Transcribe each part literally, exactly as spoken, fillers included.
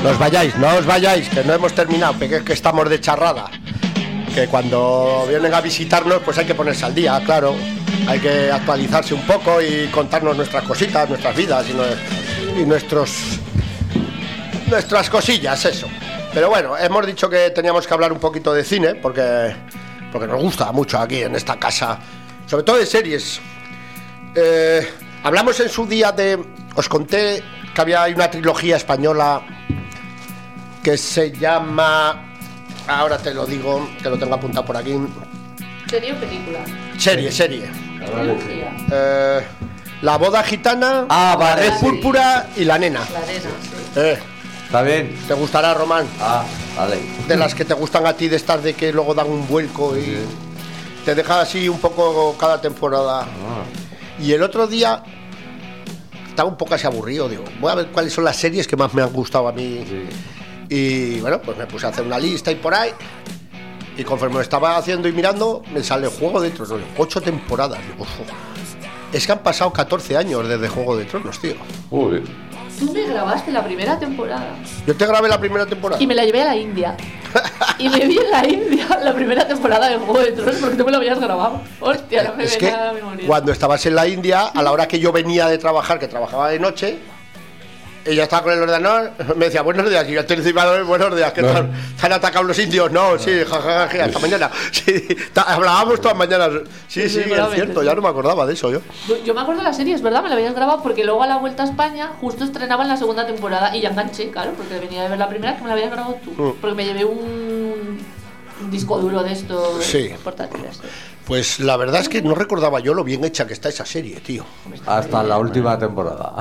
No os vayáis, no os vayáis, que no hemos terminado, que es que estamos de charrada. Que cuando vienen a visitarnos, pues hay que ponerse al día, claro. Hay que actualizarse un poco y contarnos nuestras cositas, nuestras vidas y, no, y nuestros nuestras cosillas, eso. Pero bueno, hemos dicho que teníamos que hablar un poquito de cine, porque, porque nos gusta mucho aquí en esta casa, sobre todo de series. Eh, hablamos en su día de... Os conté que había una trilogía española que se llama... Ahora te lo digo, que lo tengo apuntado por aquí. ¿Serie o película? Serie, serie. Trilogía. Eh, la boda gitana, Ah, vale, la sí. púrpura y la nena. La arena, sí. Eh, ¿Está bien? ¿Te gustará, Román? Ah, vale. De las que te gustan a ti, de estas de que luego dan un vuelco y te deja así un poco cada temporada. Ah. Y el otro día estaba un poco así aburrido, digo, voy a ver cuáles son las series que más me han gustado a mí. Sí. Y bueno, pues me puse a hacer una lista y por ahí. Y conforme lo estaba haciendo y mirando, me sale Juego de Tronos, ocho temporadas. Digo, "Uf, es que han pasado catorce años desde Juego de Tronos, tío. Uy. Tú me grabaste la primera temporada Yo te grabé la primera temporada. y me la llevé a la India. Y me vi en la India la primera temporada de Juego de Tronos porque tú me lo habías grabado. Hostia, no me Es venía que a la memoria. cuando estabas en la India, a la hora que yo venía de trabajar, que trabajaba de noche, ella estaba con el ordenador, me decía, buenos días, y yo estoy encima de buenos días, ¿qué tal? ¿Se han atacado los indios? No, sí, jajaja, ja, ja, hasta mañana. Sí, ta- hablábamos todas mañanas. Sí, Sí, sí, es seguramente, cierto, sí. ya no me acordaba de eso yo. Yo, yo me acuerdo de la serie, es verdad, me la habías grabado porque luego a la vuelta a España justo estrenaban la segunda temporada y ya enganché, claro, porque venía de ver la primera que me la habías grabado tú. Mm. Porque me llevé un, un disco duro de estos Sí. portátiles. Pues la verdad es que no recordaba yo lo bien hecha que está esa serie, tío. Hasta la última temporada.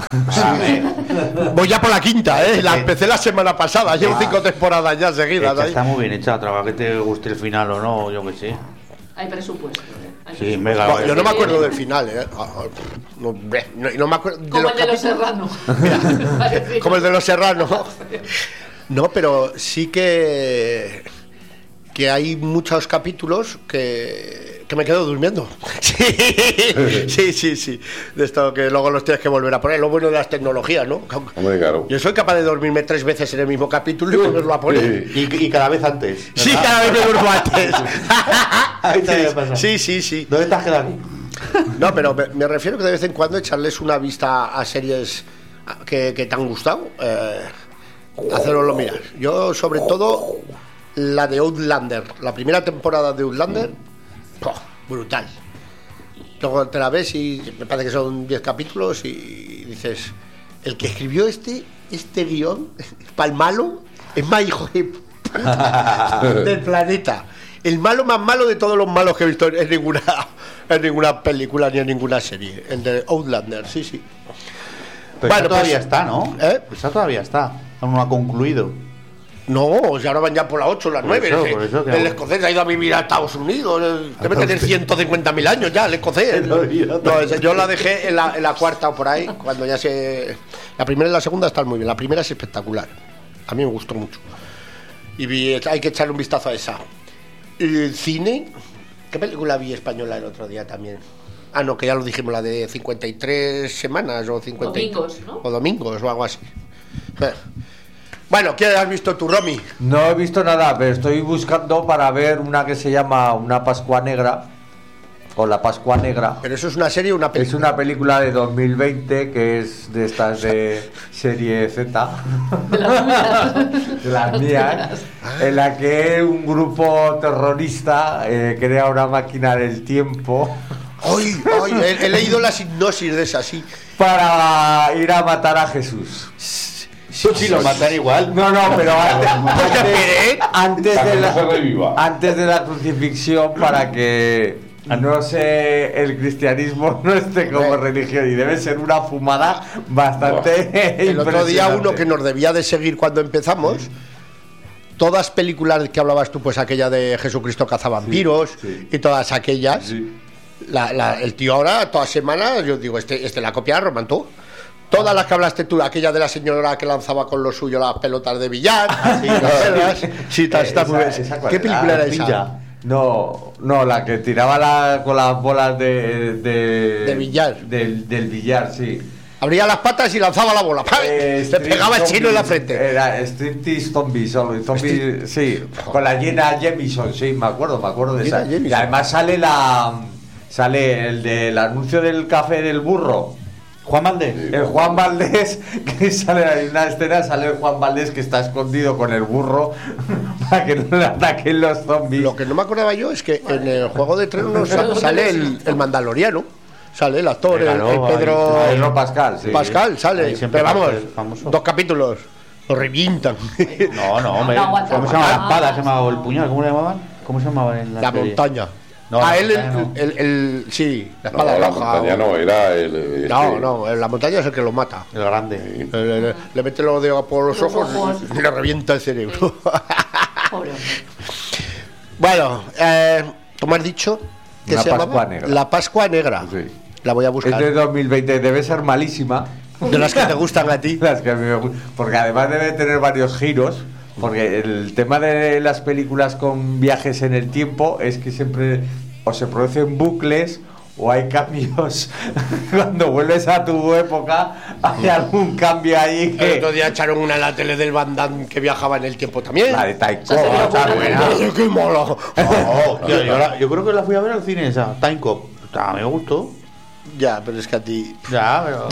Voy ya por la quinta, ¿eh? La empecé la semana pasada, llevo cinco temporadas ya seguidas. Es que ahí. está muy bien hecha, otra vez que te guste el final o no, yo que sé. Hay presupuesto. ¿eh? Hay Sí, presupuesto. mega. No, yo no me acuerdo del final, ¿eh? Ah, ah, No, no, no me acuerdo de Como los el de los capítulos. Serrano. Como el de los Serranos. No, pero sí que que hay muchos capítulos que, que me quedo durmiendo. Sí, sí, sí, sí. De esto que luego los tienes que volver a poner. Lo bueno de las tecnologías, ¿no? Hombre, claro. Yo soy capaz de dormirme tres veces en el mismo capítulo y volverlo a poner. Y, y cada vez antes. Sí, cada vez me duermo antes. Ahí también pasa. Sí, sí, sí. ¿Dónde estás quedando? No, pero me, me refiero que de vez en cuando echarles una vista a series que, que te han gustado, eh, haceroslo mirar. Yo, sobre todo, la de Outlander, la primera temporada de Outlander, ¡oh!, brutal. Luego te la ves y me parece que son diez capítulos y dices, el que escribió este, este guión, para el malo, es más hijo de puta del planeta. El malo más malo de todos los malos que he visto en ninguna, en ninguna película ni en ninguna serie. El de Outlander, sí, sí. Pero Bueno, esa todavía pues- está, ¿no? ¿Eh? Esa todavía está. Aún no ha concluido. No, ya ahora van ya por la ocho, las Por nueve. eso, el, por eso que el aún- escocés ha ido a vivir a Estados Unidos. el- Debe tener ciento cincuenta mil años ya, el escocés. No, ese- yo la dejé en la, en la cuarta o por ahí, cuando ya se... La primera y la segunda están muy bien. La primera es espectacular. A mí me gustó mucho. Y vi- hay que echarle un vistazo a esa. El cine... ¿Qué película vi española el otro día también? Ah, no, que ya lo dijimos, la de cincuenta y tres semanas o cincuenta y- Domingos, ¿no? O domingos o algo así. Eh. Bueno, ¿qué has visto tú, Romy? No he visto nada, pero estoy buscando para ver una que se llama Una Pascua Negra. O La Pascua Negra. ¿Pero eso es una serie o una Es película? una película de dos mil veinte que es de estas de serie Z, De las mías. de las mías, en la que un grupo terrorista eh, crea una máquina del tiempo ¡Ay, ay! He, he leído la hipnosis de esa, sí. para ir a matar a Jesús. Si lo matan igual. No, no, pero antes, esperé. antes, antes Para de que no se la, reviva. antes de la crucifixión para que no sé, el cristianismo no esté como religión y debe ser una fumada bastante El otro día impresionante. uno que nos debía de seguir cuando empezamos, todas películas que hablabas tú, pues aquella de Jesucristo cazavampiros sí. y todas aquellas, Sí. la, la- el tío ahora, todas semanas, yo digo, este, este la copia de Romantó. Todas las que hablaste tú, aquella de la señora que lanzaba con lo suyo las pelotas de billar, así, las pelas. Sí, está, está muy bien. Esa- esa cuál ¿Qué era? película era Pilla. esa? No, no, la que tiraba la, con las bolas de, de, De billar. Del, del billar, sí. Abría las patas y lanzaba la bola. ¡Pam! Eh, Le pegaba el chino en la Striptease, frente. Era Striptease Zombies, solo. Zombies, sí, con la Jenna Jameson, sí, me acuerdo, me acuerdo de Jenna esa. Jameson. Y además sale la. Sale el del anuncio del café del burro. Juan Valdés. El Juan Valdés, que sale en una escena, sale el Juan Valdés que está escondido con el burro para que no le ataquen los zombies. Lo que no me acordaba yo es que en el Juego de Tronos sa- sale el, el mandaloriano. Sale el actor, el, Claro, el Pedro ahí- Pedro Pascal, sí. Pascal, sale. Ahí siempre Pero vamos, es famoso. dos capítulos. Lo revientan. No, no, hombre. No aguanta, ¿Cómo se llama la aguanta. espada? ¿Se llamaba el puñal? ¿Cómo le llamaban? ¿Cómo se llamaba en la La serie? montaña. No, a la él, el, montaña no. el, el- sí, la No, espada la roja. montaña no, era el. este, No, no, la montaña es el que lo mata. El grande. Le, le- le mete los dedos por los, Los ojos, ojos. y le revienta el cerebro. Pobre hombre. Bueno, eh, ¿cómo has dicho? que La se Pascua llamaba? Negra. La Pascua Negra. Sí. La voy a Es buscar. de dos mil veinte, debe ser malísima. De las que te gustan a ti. Las que a mí me gu- porque además debe tener varios giros. Porque el tema de las películas con viajes en el tiempo es que siempre o se producen bucles o hay cambios. Cuando vuelves a tu época, hay algún cambio ahí El otro que. día echaron una en la tele del Van Damme que viajaba en el tiempo también. La de Taiko. Esa sería está buena. buena. Oye, qué mola. Oh, tío, yo, la- yo creo que la fui a ver al cine esa, Time Cop. Ah, me gustó. Ya, pero es que a ti. Ya, pero.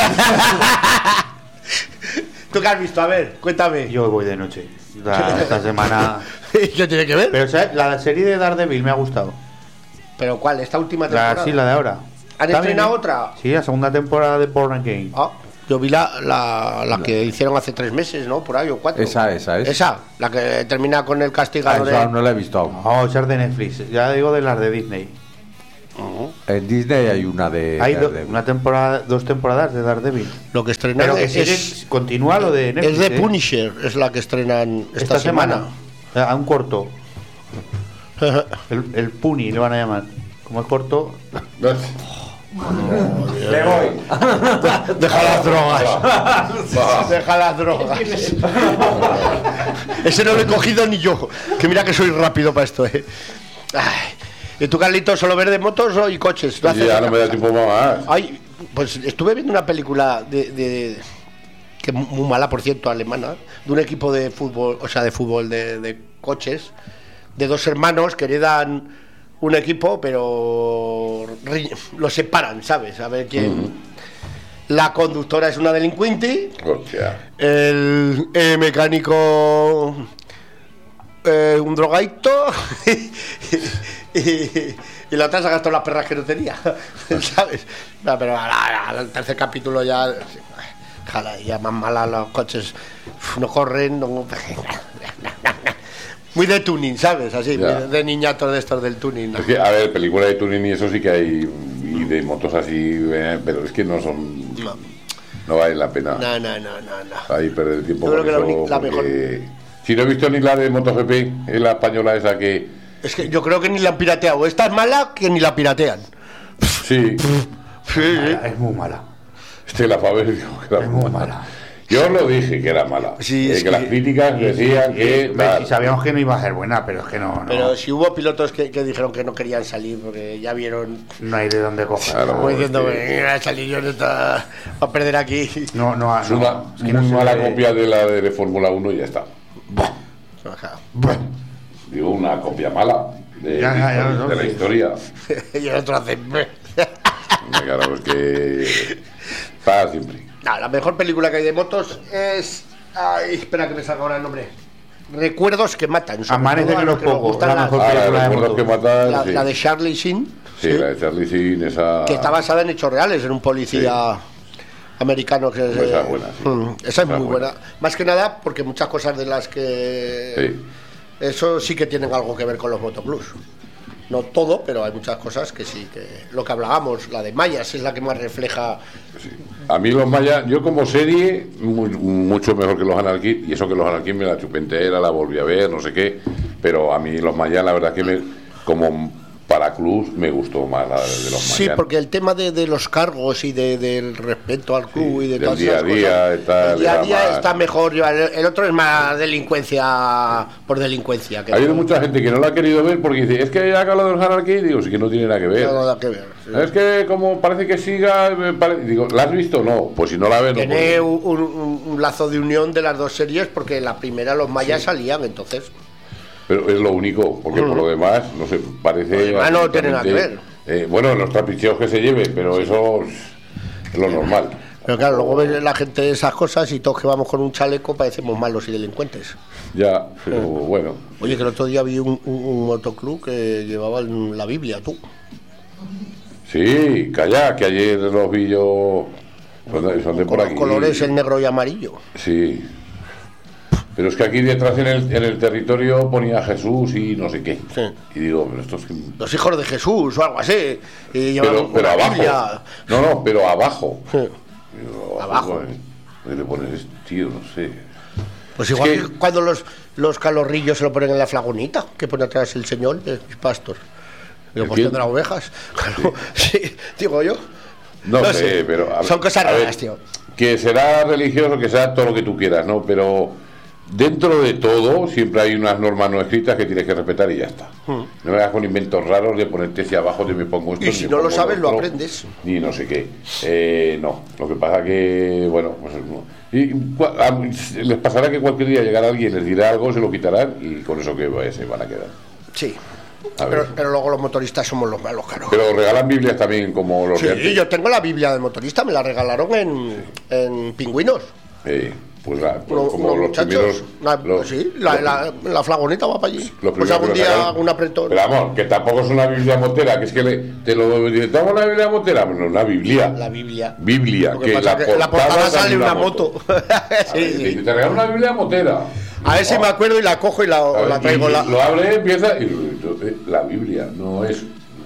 ¿Tú qué has visto? A ver, cuéntame. Yo voy de noche. La- esta semana. ¿Qué tiene que ver? Pero, ¿sabes? La serie de Daredevil me ha gustado. ¿Pero cuál? ¿Esta última temporada? La, sí, la de ahora. ¿Han Está estrenado bien, ¿eh? otra? Sí, la segunda temporada de Born Again. Ah, yo vi la, la, la que hicieron hace tres meses, ¿no? Por ahí, o cuatro. Esa, esa es. Esa, la que termina con el Ah, castigador. esa de- no la he visto aún. No, esa es de Netflix. Ya digo de las de Disney. En Disney hay una de. Hay do- de- una temporada, dos temporadas de Daredevil. Lo que estrenaron Pero que sigue, es, continúa lo de Netflix. es de ¿eh? Punisher, es la que estrenan esta, semana. Eh, A un corto. El, el Puni le van a llamar. Como es corto. Le voy. Deja las drogas. Deja las drogas. Ese no lo he cogido ni yo. Que mira que soy rápido para esto, ¿eh? Ay. ¿Y tú, Carlito, solo ves de motos o y coches? ¿No haces ya otra no me da cosa? tiempo más. Ay, pues estuve viendo una película de, de- que muy muy mala, por cierto, alemana, de un equipo de fútbol, o sea, de fútbol de, de coches, de dos hermanos que heredan un equipo, pero ri- lo separan, ¿sabes? A ver quién. La conductora es una delincuente, Hostia. el eh, mecánico eh, un drogadito y, y- y la otra se ha gastado las perras que no tenía, ¿sabes? No, pero al tercer capítulo ya, jala, ya más mala los coches, uf, no corren, no... Muy de tuning, ¿sabes? Así, Ya. muy de niñatos de estos del tuning. ¿no? Es que, a ver, películas de tuning y eso sí que hay. Y de motos así, eh, pero es que no son. No, No vale la pena. no, no, no, no, no. Ahí perder el tiempo Yo creo con que la eso, uni- la porque- Si no he visto ni la de MotoGP, es la española esa que. Es que yo creo que ni la han pirateado. Esta es mala que ni la piratean. Sí, Sí, Es muy mala. este la fue a ver, digo que era Es muy mala. mala. Yo lo dije que era mala. Sí, Eh, es que, que- las críticas decían que. Hombre, tal. si sabíamos que no iba a ser buena, pero es que no. No, Pero si hubo pilotos que, que dijeron que no querían salir porque ya vieron, no hay de dónde coger. Claro. como diciendo, es que- venga, salir yo no está a perder aquí. No, no, Es no, una es que no muy se mala ve- copia de la de, de Fórmula uno y ya está. Ajá. Digo, una copia mala de, Ya, ya, ya, de no, la sí. historia. Y el otro hace... Claro, es que. Para siempre. No, la mejor película que hay de motos es... Ay, espera que me salga ahora el nombre. Recuerdos que matan. sobre Amanece todo a que los los que nos pocos, gustan la las- mejor Ahora, película de recuerdos moto. que matar. la, sí. la de Charlie Sheen. Sí, sí, la de Charlie Sheen, esa. que está basada en hechos reales, en un policía americano que es... Pues esa eh, es buena, sí. mm, esa es Esa muy es buena. buena. Más que nada porque muchas cosas de las que... Sí. Eso sí que tienen algo que ver con los motoclubs. No todo, pero hay muchas cosas que sí, que lo que hablábamos, la de Mayas es la que más refleja. A mí los mayas, yo como serie, mu- mucho mejor que los anarquistas, y eso que los anarquistas me la chupé entera, la volví a ver, no sé qué, pero a mí los mayas, la verdad que me, como para clubs me gustó más la de los Sí, Mayans. porque el tema de, de los cargos y de, del respeto al club Sí, y de del todas día esas a día cosas, y tal, el día a era día más- está mejor. El, el otro es más delincuencia por delincuencia. Que Ha habido no- mucha gente que no la ha querido ver porque dice, es que ya que habla de los Anarchy, digo, sí que no tiene nada que ver. no nada que ver. sí. Es que como parece que siga, me pare- digo, ¿la has visto? No, pues si no la ves, no Tiene puedes. un, un- un lazo de unión de las dos series porque en la primera los mayas salían, entonces. Pero es lo único, porque por lo demás, no sé, parece... Lo demás no tiene nada que ver. eh, bueno, los trapicheos que se lleven, pero eso es lo normal. Pero claro, luego ves la gente esas cosas y todos que vamos con un chaleco parecemos malos y delincuentes. Ya, pero bueno. Oye, que el otro día vi un, un- un motoclub que llevaba la Biblia, tú. Sí, calla, que ayer los vi yo... Son de, son de Con por los aquí. colores el negro y amarillo. Sí. Pero es que aquí detrás en el, en el territorio ponía Jesús y no sé qué. Sí. Y digo, pero esto es que... Los hijos de Jesús o algo así. Y llevaban Pero, pero una abajo. Biblia. No, no, pero abajo. Sí. Digo, Abajo. bueno, ¿dónde le pones, tío? No sé. Pues igual Es que... que- cuando los, los calorrillos se lo ponen en la flagonita, que pone atrás el señor, el pastor. Digo, ¿El pues quién? tendrá ovejas. Claro, sí, digo yo. No, No sé, sé, pero... a son ver, cosas a ver, raras, tío. Que será religioso, que sea todo lo que tú quieras, ¿no? Pero dentro de todo siempre hay unas normas no escritas que tienes que respetar y ya está. No me hagas con inventos raros de ponerte hacia abajo, de me pongo esto... Y me si no lo pongo sabes, lo otro, aprendes. Ni no sé qué. Eh, no, lo que pasa que, bueno, pues... no. Y, cua- a- les pasará que cualquier día llegará alguien, les dirá algo, se lo quitarán y con eso que eh, se van a quedar. Sí. A Pero, ver. pero luego los motoristas somos los malos, claro. Pero regalan Biblias también como los de Sí, antes. yo tengo la Biblia del motorista, me la regalaron en, en Pingüinos. Eh, pues la- pues Uno- como unos los muchachos, primeros... la- los- sí, la, los- la, la flagoneta va para allí. Los Pues primeros algún que lo día sacaron. hago un apretón. Pero vamos, que tampoco es una Biblia motera, que es que le, te lo dice, ¿toma una Biblia motera? Bueno, una Biblia. La Biblia. Biblia, Lo que que, pasa la, es que en la portada sale sale una moto. A ver, Sí, dice, sí. te regalo una Biblia motera. A ver si me acuerdo y la cojo y la, A o ver, la traigo. y La... Lo abre, empieza y entonces, la Biblia no es...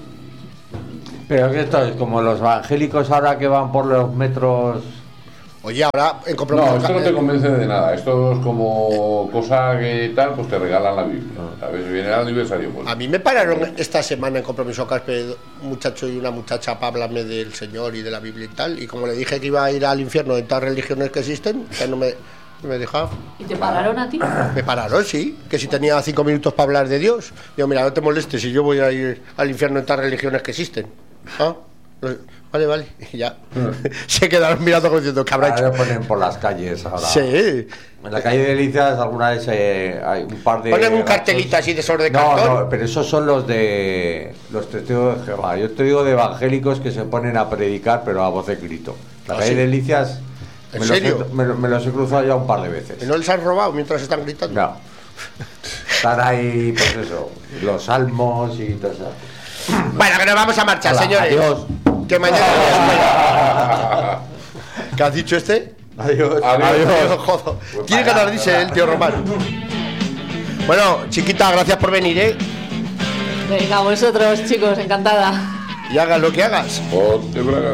Pero que esto es como los evangélicos ahora que van por los metros. Oye, ahora en compromiso. No, esto no te convence de nada. Esto es como cosa que tal, pues te regalan la Biblia. A ver, si viene el aniversario, pues... A mí me pararon esta semana en Compromiso Caspe un muchacho y una muchacha para hablarme del Señor y de la Biblia y tal. Y como le dije que iba a ir al infierno de todas las religiones que existen, que no me, me dejaba. ¿Y te pararon a ti? Me pararon, sí, que si tenía cinco minutos para hablar de Dios. Digo, mira, no te molestes si yo voy a ir al infierno de todas las religiones que existen. Ah, vale, vale. Y ya. Se quedaron mirando como diciendo, ¿qué habrá Ahora hecho? lo ponen por las calles ahora. Sí. En la calle de Delicias alguna vez eh, hay un par de... Ponen un gatos. cartelito así de sobre de No, cartón. no, pero esos son los de los testigos de Jehová. Yo te digo de evangélicos que se ponen a predicar, pero a voz de grito. La ¿Ah, calle sí? de Delicias ¿En me los, serio? he, me, lo- me los he cruzado ya un par de veces. ¿Y no les han robado mientras están gritando? No. Están ahí, pues eso, los salmos y todo eso. Bueno, que nos vamos a marchar, Hola, señores. adiós. Que mañana día ¿Qué has dicho este? Adiós. Adiós, joder. Tiene ganas, dice el tío Román. Bueno, chiquita, gracias por venir, ¿eh? Venga, vosotros, chicos, encantada. Y hagas lo que hagas. Ponte braga.